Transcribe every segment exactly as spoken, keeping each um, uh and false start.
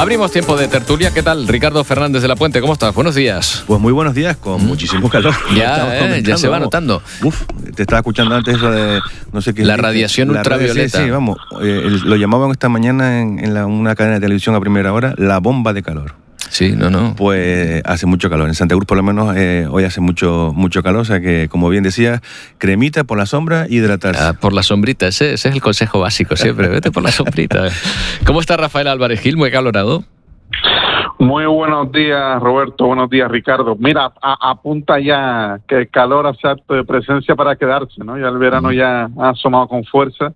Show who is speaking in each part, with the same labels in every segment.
Speaker 1: Abrimos tiempo de tertulia. ¿Qué tal? Ricardo Fernández de la Puente, ¿cómo estás? Buenos días.
Speaker 2: Pues muy buenos días, con muchísimo calor.
Speaker 1: Ya, eh, ya se va notando.
Speaker 2: Uf, te estaba escuchando antes eso de, no sé qué.
Speaker 1: La radiación
Speaker 2: la
Speaker 1: ultravioleta.
Speaker 2: Sí, sí, vamos. Eh, el, lo llamaban esta mañana en, en la, una cadena de televisión a primera hora, la bomba de calor.
Speaker 1: Sí, no, no.
Speaker 2: Pues hace mucho calor. En Santa Cruz, por lo menos, eh, hoy hace mucho mucho calor. O sea que, como bien decías, cremita por la sombra y hidratarse.
Speaker 1: Ah, por la sombrita. Ese, ese es el consejo básico siempre. Vete por la sombrita. ¿Cómo está Rafael Álvarez Gil? Muy acalorado.
Speaker 3: Muy buenos días, Roberto. Buenos días, Ricardo. Mira, a, apunta ya que el calor hace acto de presencia para quedarse, ¿no? Ya el verano uh-huh. ya ha asomado con fuerza.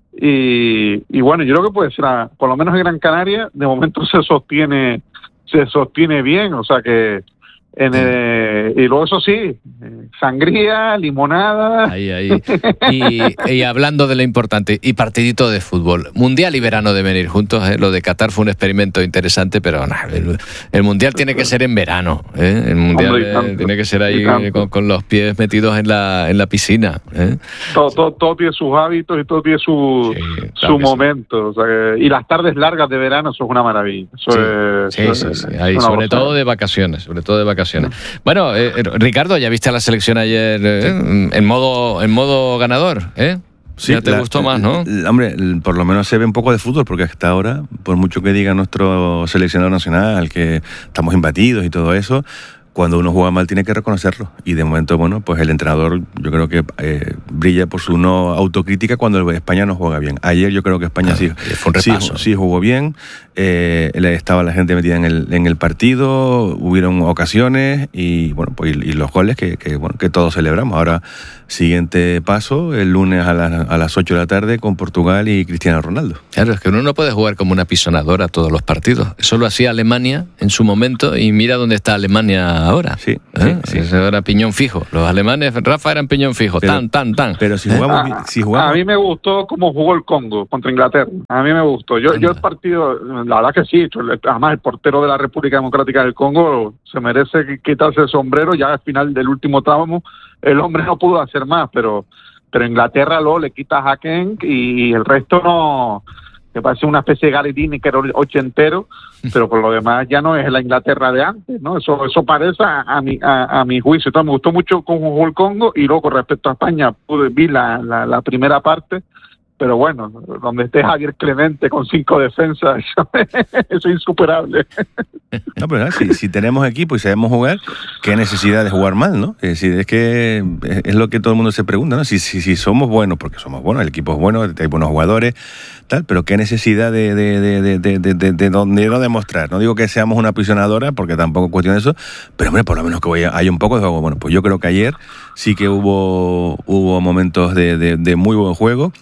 Speaker 3: Y, y bueno, yo creo que puede ser, a, por lo menos en Gran Canaria, de momento se sostiene se sostiene bien, o sea que en el, y luego eso sí, sangría, limonada.
Speaker 1: Ahí, ahí. Y, y hablando de lo importante, y partidito de fútbol. Mundial y verano deben ir juntos, ¿eh? Lo de Qatar fue un experimento interesante, pero nah, el, el Mundial tiene que ser en verano, ¿eh? El Mundial Hombre, tanto, tiene que ser ahí con, con los pies metidos en la en la piscina, ¿eh?
Speaker 3: Todo, todo, todo tiene sus hábitos y todo tiene su, sí, claro su momento. O sea que, y las tardes largas de verano, eso es una maravilla. Eso
Speaker 1: sí,
Speaker 3: es,
Speaker 1: sí,
Speaker 3: eso
Speaker 1: sí,
Speaker 3: es,
Speaker 1: sí. Ahí, sobre cosa. todo de vacaciones, sobre todo de vacaciones. Bueno, eh, Ricardo, ya viste a la selección ayer eh, sí. en modo en modo ganador, ¿eh?
Speaker 2: Sí,
Speaker 1: ya te
Speaker 2: la,
Speaker 1: gustó más, ¿no?
Speaker 2: La, hombre, por lo menos se ve un poco de fútbol, porque hasta ahora, por mucho que diga nuestro seleccionador nacional que estamos imbatidos y todo eso, cuando uno juega mal tiene que reconocerlo. Y de momento, bueno, pues el entrenador yo creo que eh, brilla por su no autocrítica cuando España no juega bien. Ayer yo creo que España claro, sí,
Speaker 1: fue un repaso.
Speaker 2: sí, sí jugó bien, eh, estaba la gente metida en el, en el partido, hubieron ocasiones y bueno, pues y, y los goles que, que, bueno, que todos celebramos. Ahora, siguiente paso, el lunes a, la, a las ocho de la tarde con Portugal y Cristiano Ronaldo.
Speaker 1: Claro, es que uno no puede jugar como una pisonadora todos los partidos. Eso lo hacía Alemania en su momento y mira dónde está Alemania ahora.
Speaker 2: Sí,
Speaker 1: ¿Eh?
Speaker 2: sí, sí.
Speaker 1: Era piñón fijo. Los alemanes, Rafa, eran piñón fijo. Pero, tan, tan, tan.
Speaker 2: Pero si jugamos...
Speaker 3: Ah,
Speaker 2: si jugamos...
Speaker 3: A mí me gustó cómo jugó el Congo contra Inglaterra. A mí me gustó. Yo, yo el partido, la verdad que sí. Además, el portero de la República Democrática del Congo se merece quitarse el sombrero. Ya al final del último tramo, el hombre no pudo hacer más, pero, pero Inglaterra luego le quita a Haken y el resto no... que parece una especie de Gary Lineker ochentero, pero por lo demás ya no es la Inglaterra de antes, ¿no? Eso eso parece a, a, mi, a, a mi juicio. Entonces me gustó mucho cómo jugó el Congo y luego con respecto a España pude vi la, la, la primera parte, pero bueno, donde esté Javier Clemente con cinco defensas, eso, eso es insuperable.
Speaker 2: No, pero ¿no? si, si tenemos equipo y sabemos jugar, ¿qué necesidad de jugar mal, no? Es decir, es que es lo que todo el mundo se pregunta, ¿no? Si, si, si somos buenos, porque somos buenos, el equipo es bueno, hay buenos jugadores, tal, pero ¿qué necesidad de, de, de, de, de, de, de, de, de no demostrar? No digo que seamos una aprisionadora, porque tampoco cuestión de eso, pero hombre, por lo menos que haya un poco de juego. Bueno, pues yo creo que ayer sí que hubo, hubo momentos de, de, de muy buen juego.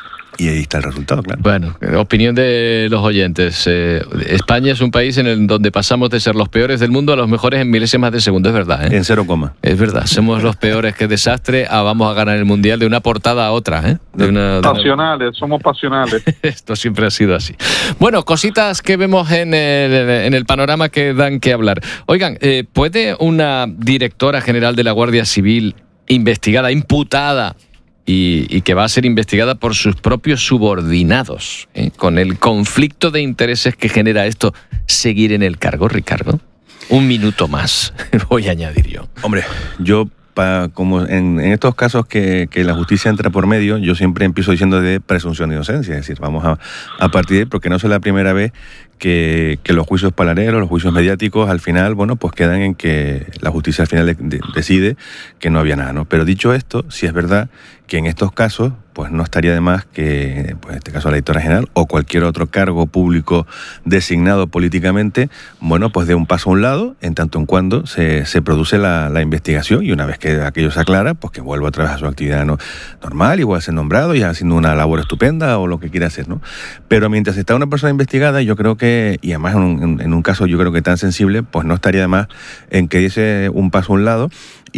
Speaker 2: Y ahí está el resultado, claro.
Speaker 1: Bueno, opinión de los oyentes. Eh, España es un país en el donde pasamos de ser los peores del mundo a los mejores en milésimas de segundo, es verdad, ¿eh?
Speaker 2: En cero coma.
Speaker 1: Es verdad, somos los peores, qué desastre, a vamos a ganar el Mundial de una portada a otra, ¿eh? De una, de
Speaker 3: pasionales, una... somos pasionales.
Speaker 1: Esto siempre ha sido así. Bueno, cositas que vemos en el, en el panorama que dan que hablar. Oigan, eh, ¿puede una directora general de la Guardia Civil investigada, imputada, Y, y que va a ser investigada por sus propios subordinados, ¿eh? Con el conflicto de intereses que genera esto, seguir en el cargo, Ricardo? Un minuto más, voy a añadir yo.
Speaker 2: Hombre, yo, pa, como en, en estos casos que, que la justicia entra por medio, yo siempre empiezo diciendo de presunción de inocencia, es decir, vamos a, a partir de ahí, porque no es la primera vez que, que los juicios palareros, los juicios mediáticos, al final, bueno, pues quedan en que la justicia al final de, de, decide que no había nada, ¿no? Pero dicho esto, sí es verdad que en estos casos, pues no estaría de más que, pues en este caso la directora general o cualquier otro cargo público designado políticamente, bueno, pues dé un paso a un lado, en tanto en cuando se, se produce la, la investigación y una vez que aquello se aclara, pues que vuelva otra vez a su actividad no, normal, igual a ser nombrado y haciendo una labor estupenda o lo que quiera hacer, ¿no? Pero mientras está una persona investigada, yo creo que, y además en un, en un caso yo creo que tan sensible, pues no estaría de más en que diese un paso a un lado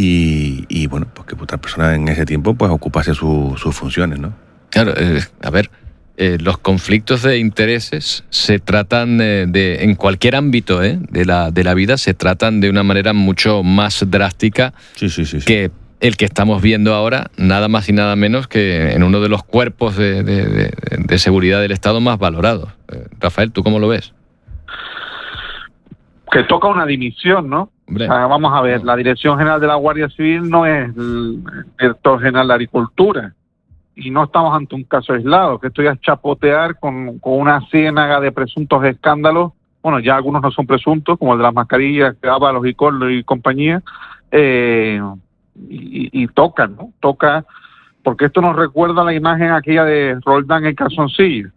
Speaker 2: y, y bueno, pues que otra persona en ese tiempo pues ocupase su, sus funciones, ¿no?
Speaker 1: Claro, eh, a ver, eh, los conflictos de intereses se tratan eh, de, en cualquier ámbito eh, de, la, de la vida, se tratan de una manera mucho más drástica
Speaker 2: sí, sí, sí, sí.
Speaker 1: que el que estamos viendo ahora, nada más y nada menos que en uno de los cuerpos de, de, de, de seguridad del Estado más valorados. Eh, Rafael, ¿tú cómo lo ves?
Speaker 3: que toca una dimisión, ¿no? O sea, vamos a ver, la Dirección General de la Guardia Civil no es el Director General de Agricultura, y no estamos ante un caso aislado, que estoy a chapotear con, con una ciénaga de presuntos escándalos. Bueno, ya algunos no son presuntos, como el de las mascarillas, Ábalos y Collo y compañía, eh, y, y toca, ¿no? Toca, porque esto nos recuerda la imagen aquella de Roldán en calzoncillo,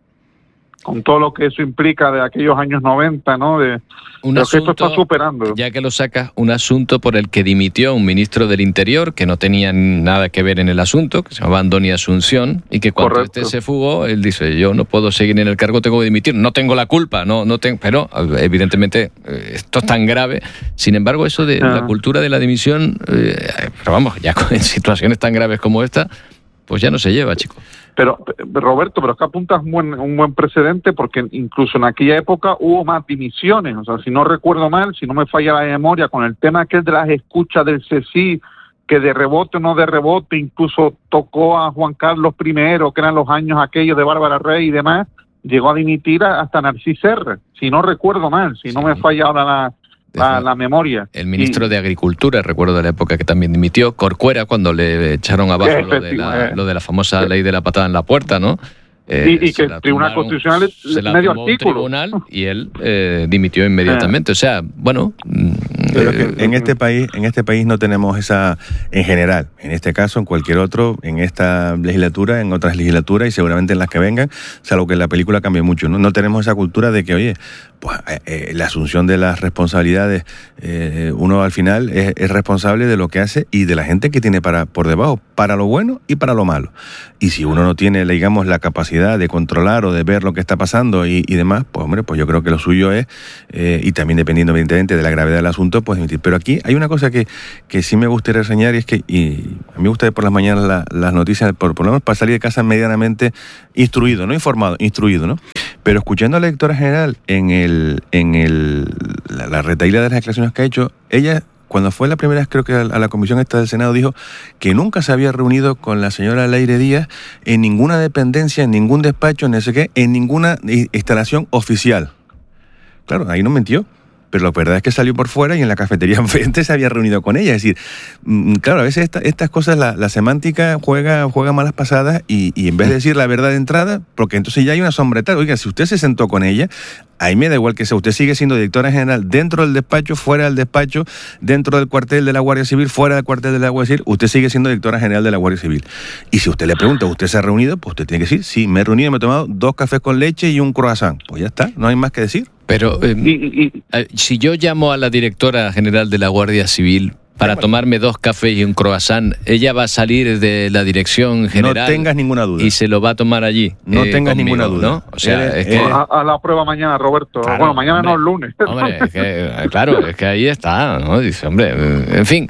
Speaker 3: con todo lo que eso implica de aquellos años noventa, ¿no? De,
Speaker 1: un
Speaker 3: pero
Speaker 1: asunto,
Speaker 3: que esto está superando.
Speaker 1: Ya que lo sacas, un asunto por el que dimitió un ministro del Interior que no tenía nada que ver en el asunto, que se llamaba Andoni Asunción, y que cuando
Speaker 3: Correcto.
Speaker 1: este se fugó, él dice, yo no puedo seguir en el cargo, tengo que dimitir, no tengo la culpa, no, no tengo, pero evidentemente esto es tan grave. Sin embargo, eso de ah. la cultura de la dimisión, eh, pero vamos, ya en situaciones tan graves como esta, pues ya no se lleva, chico.
Speaker 3: Pero, Roberto, pero es que apuntas un buen, un buen precedente, porque incluso en aquella época hubo más dimisiones. O sea, si no recuerdo mal, si no me falla la memoria, con el tema aquel de las escuchas del C S I, que de rebote o no de rebote, incluso tocó a Juan Carlos primero, que eran los años aquellos de Bárbara Rey y demás, llegó a dimitir hasta Narcís Serra, si no recuerdo mal, si sí. no me falla ahora la... La, la memoria.
Speaker 1: El ministro y, de Agricultura, recuerdo de la época que también dimitió, Corcuera, cuando le echaron abajo lo de, la, eh, lo de la famosa eh, ley de la patada en la puerta, ¿no?
Speaker 3: Eh, y, y que el Tribunal Constitucional
Speaker 1: se la
Speaker 3: medio
Speaker 1: tumbó
Speaker 3: artículo.
Speaker 1: Un tribunal y él eh, dimitió inmediatamente. Eh. O sea, bueno...
Speaker 2: Pero que en este país, en este país no tenemos esa, en general, en este caso, en cualquier otro, en esta legislatura, en otras legislaturas y seguramente en las que vengan, salvo que la película cambie mucho, ¿no? No tenemos esa cultura de que, oye, pues eh, la asunción de las responsabilidades, eh, uno al final es, es responsable de lo que hace y de la gente que tiene para por debajo, para lo bueno y para lo malo. Y si uno no tiene, digamos, la capacidad de controlar o de ver lo que está pasando y, y demás, pues hombre, pues yo creo que lo suyo es, eh, y también dependiendo evidentemente de la gravedad del asunto, pues emitir. Pero aquí hay una cosa que, que sí me gustaría reseñar, y es que y a mí me gusta ver por las mañanas la, las noticias, por, por lo menos para salir de casa medianamente instruido, no informado, instruido, ¿no? Pero escuchando a la directora general en el en el la, la retahíla de las declaraciones que ha hecho, ella, cuando fue la primera vez, creo que a la comisión esta del Senado, dijo que nunca se había reunido con la señora Leire Díaz en ninguna dependencia, en ningún despacho, en ese qué, en ninguna instalación oficial. Claro, ahí no mintió. Pero la verdad es que salió por fuera y en la cafetería enfrente se había reunido con ella. Es decir, claro, a veces esta, estas cosas, la, la semántica juega, juega malas pasadas y, y en vez de decir la verdad de entrada, porque entonces ya hay una sombretada. Oiga, si usted se sentó con ella, ahí me da igual que sea. Usted sigue siendo directora general dentro del despacho, fuera del despacho, dentro del cuartel de la Guardia Civil, fuera del cuartel de la Guardia Civil. Usted sigue siendo directora general de la Guardia Civil. Y si usted le pregunta, ¿usted se ha reunido? Pues usted tiene que decir, sí, me he reunido, me he tomado dos cafés con leche y un croissant. Pues ya está, no hay más que decir.
Speaker 1: Pero eh, y, y, si yo llamo a la directora general de la Guardia Civil para tomarme dos cafés y un croissant, ella va a salir de la dirección general.
Speaker 2: No tengas ninguna duda.
Speaker 1: Y se lo va a tomar allí.
Speaker 2: No
Speaker 1: eh,
Speaker 2: tengas
Speaker 1: conmigo,
Speaker 2: ninguna duda.
Speaker 1: ¿no? O sea,
Speaker 3: eh,
Speaker 1: es que...
Speaker 3: a, a la prueba mañana, Roberto.
Speaker 1: Claro,
Speaker 3: bueno, mañana
Speaker 1: hombre,
Speaker 3: no, el lunes.
Speaker 1: Hombre, es que, claro, es que ahí está, ¿no? Dice, hombre, en fin,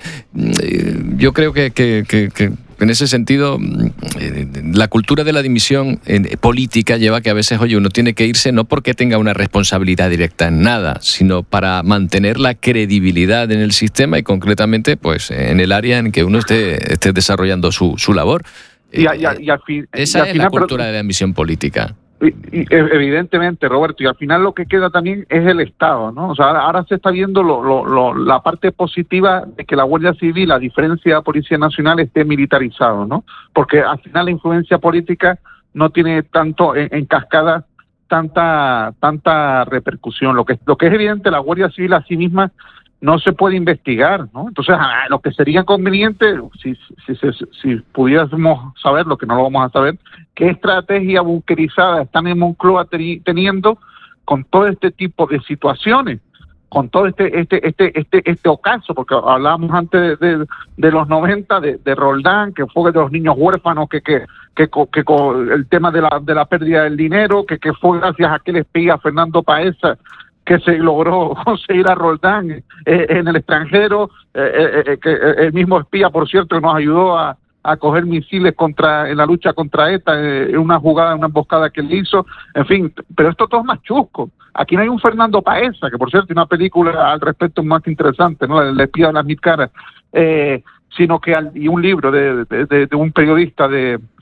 Speaker 1: yo creo que, que, que, que en ese sentido, la cultura de la dimisión política lleva a que a veces, oye, uno tiene que irse no porque tenga una responsabilidad directa en nada, sino para mantener la credibilidad en el sistema y concretamente, pues, en el área en que uno esté, esté desarrollando su, su labor.
Speaker 3: Y, a, y, a, y al fin,
Speaker 1: Esa
Speaker 3: y al
Speaker 1: es
Speaker 3: final,
Speaker 1: la cultura
Speaker 3: pero,
Speaker 1: de la dimisión política.
Speaker 3: Y, y, evidentemente, Roberto, y al final lo que queda también es el Estado, ¿no? O sea, ahora, ahora se está viendo lo, lo, lo, la parte positiva de que la Guardia Civil, a diferencia de la Policía Nacional, esté militarizado, ¿no? Porque al final la influencia política no tiene tanto en, en cascada tanta tanta repercusión. Lo que lo que es evidente, la Guardia Civil a sí misma no se puede investigar, ¿no? Entonces, ah, lo que sería conveniente, si, si, si, si pudiésemos saber, lo que no lo vamos a saber, qué estrategia bunkerizada están en Moncloa teniendo con todo este tipo de situaciones, con todo este este este este este ocaso, porque hablábamos antes de, de, de los noventa, de, de Roldán, que fue de los niños huérfanos, que que que, que, que el tema de la de la pérdida del dinero, que, que fue gracias a aquel espía Fernando Paesa, que se logró conseguir a Roldán eh, en el extranjero, eh, eh, que el mismo espía, por cierto, que nos ayudó a, a coger misiles contra en la lucha contra ETA, eh, en una jugada, una emboscada que él hizo, en fin, pero esto todo es más chusco. Aquí no hay un Fernando Paesa, que por cierto hay una película al respecto más interesante, ¿no? El espía de las mil caras, eh, sino que al, y un libro de, de, de, de un periodista de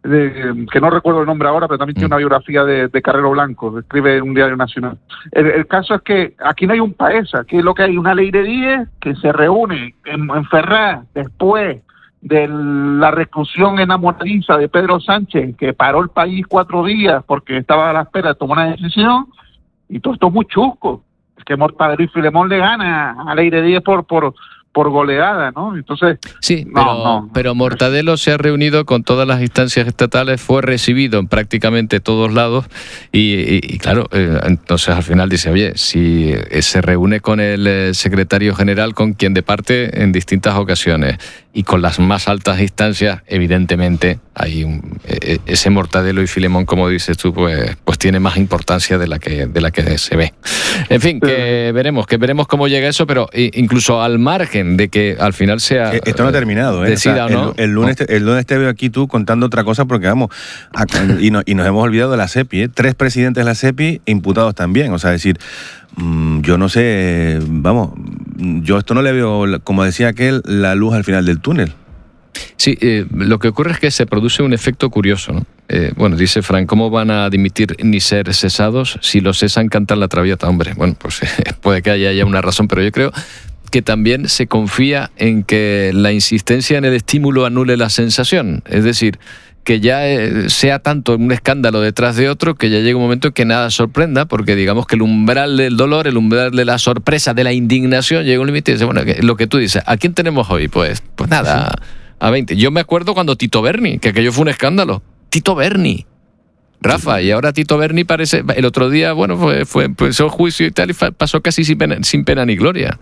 Speaker 3: de, que no recuerdo el nombre ahora, pero también tiene una biografía de, de Carrero Blanco, escribe en un diario nacional. El, el caso es que aquí no hay un paesa, aquí lo que hay una ley de diez que se reúne en, en Ferraz después de la reclusión enamoradiza de Pedro Sánchez, que paró el país cuatro días porque estaba a la espera de tomar una decisión, y todo esto es muy chusco. Es que Mortadelo y Filemón le gana a ley de diez por... por por goleada, ¿no? Entonces,
Speaker 1: sí,
Speaker 3: no,
Speaker 1: pero,
Speaker 3: no.
Speaker 1: pero Mortadelo se ha reunido con todas las instancias estatales, fue recibido en prácticamente todos lados y, y, y claro, eh, entonces al final dice, oye, si eh, se reúne con el eh, secretario general, con quien de parte en distintas ocasiones y con las más altas instancias, evidentemente hay un, eh, ese Mortadelo y Filemón, como dices tú, pues, pues tiene más importancia de la que de la que se ve. En fin, que veremos, que veremos cómo llega eso, pero incluso al margen de que al final sea...
Speaker 2: Esto no ha terminado, ¿eh?
Speaker 1: Decida,
Speaker 2: o sea,
Speaker 1: ¿o no?
Speaker 2: El, el, lunes te, el lunes te veo aquí tú contando otra cosa porque vamos, a, y, no, y nos hemos olvidado de la SEPI, ¿eh? Tres presidentes de la SEPI imputados también, o sea, es decir, mmm, yo no sé, vamos, yo esto no le veo, como decía aquel, la luz al final del túnel.
Speaker 1: Sí, eh, lo que ocurre es que se produce un efecto curioso, ¿no? Eh, bueno, dice Fran, ¿cómo van a dimitir ni ser cesados? Si los cesan, cantan la traviata. Hombre, bueno, pues eh, puede que haya, haya una razón, pero yo creo que también se confía en que la insistencia en el estímulo anule la sensación. Es decir, que ya eh, sea tanto un escándalo detrás de otro que ya llegue un momento en que nada sorprenda, porque digamos que el umbral del dolor, el umbral de la sorpresa, de la indignación, llega un límite y dice, bueno, que, lo que tú dices, ¿a quién tenemos hoy? Pues, pues nada... Sí. A veinte. Yo me acuerdo cuando Tito Berni, que aquello fue un escándalo. Tito Berni. Rafa, y ahora Tito Berni parece... El otro día, bueno, fue, fue empezó el juicio y tal, y pasó casi sin pena, sin pena ni gloria.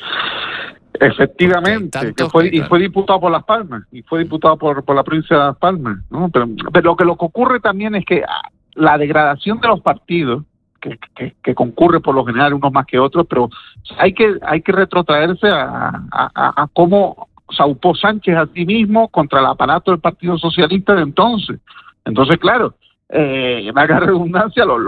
Speaker 3: Efectivamente, que fue, y fue diputado por Las Palmas, y fue diputado por, por la provincia de Las Palmas, ¿no? Pero, pero lo que lo que ocurre también es que la degradación de los partidos, que, que, que concurre por lo general unos más que otros, pero hay que, hay que retrotraerse a, a, a, a cómo... Saupó Sánchez a sí mismo contra el aparato del Partido Socialista de entonces. Entonces, claro, eh, valga la redundancia, los,